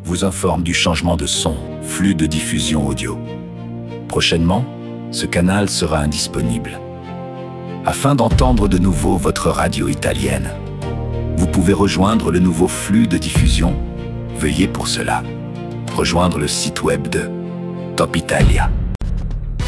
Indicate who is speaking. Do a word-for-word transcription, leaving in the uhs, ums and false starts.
Speaker 1: vous informe du changement de son, flux de diffusion audio. Prochainement, ce canal sera indisponible. Afin d'entendre de nouveau votre radio italienne, vous pouvez rejoindre le nouveau flux de diffusion. Veuillez pour cela rejoindre le site web de Top Italia.